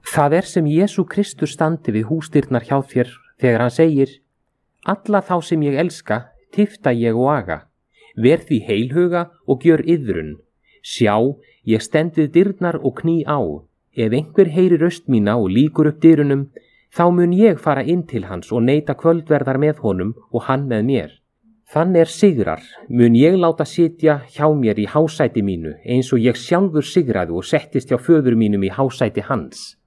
Það sem Jesú Kristur standi við húsdyrnar hjá þér þegar hann segir: alla þá sem ég elska, tifta ég og aga. Ver því heilhuga og gjör iðrun. Sjá, ég stend við dyrnar og kný á. Ef einhver heyrir röst mína og lýkur upp dyrunum, þá mun ég fara inn til hans og neita kvöldverðar með honum og hann með mér. Þann sigrar mun ég láta sitja hjá mér í hásæti mínu, eins og ég sjálfur sigraði og settist hjá föður mínum í hásæti hans.